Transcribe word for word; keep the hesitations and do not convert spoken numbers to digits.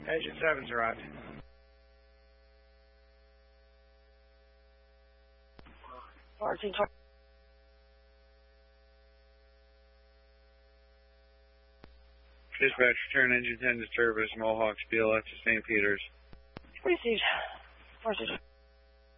Agent seven's arrived. fourteen twenty. Dispatch, return engine ten to service, Mohawk, B L X to Saint Peters. Received. fourteen twenty.